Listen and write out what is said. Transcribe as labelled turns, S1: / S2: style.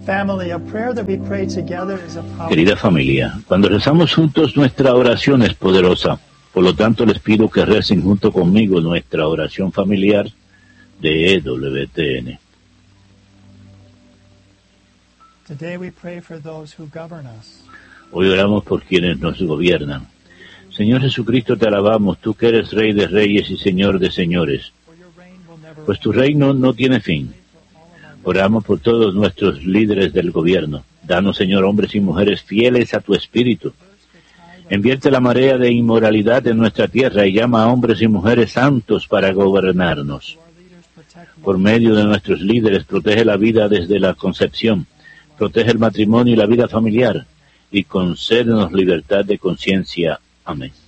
S1: Querida familia, cuando rezamos juntos nuestra oración es poderosa. Por lo tanto, les pido que recen junto conmigo nuestra oración familiar de EWTN. Hoy oramos por quienes nos gobiernan. Señor Jesucristo, te alabamos, tú que eres Rey de Reyes y Señor de Señores, pues tu reino no tiene fin. Oramos por todos nuestros líderes del gobierno. Danos, Señor, hombres y mujeres fieles a tu espíritu. Envierte la marea de inmoralidad en nuestra tierra y llama a hombres y mujeres santos para gobernarnos. Por medio de nuestros líderes, protege la vida desde la concepción, protege el matrimonio y la vida familiar, y concédenos libertad de conciencia. Amén.